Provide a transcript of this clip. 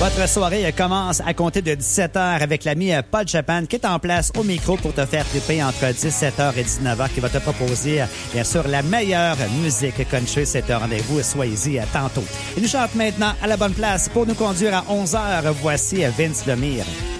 Votre soirée commence à compter de 17h avec l'ami Paul Chapman qui est en place au micro pour te faire triper entre 17h et 19h, qui va te proposer, bien sûr, la meilleure musique country. C'est un rendez-vous. Soyez-y tantôt. Il nous chante maintenant à la bonne place pour nous conduire à 11h. Voici Vince Lemire.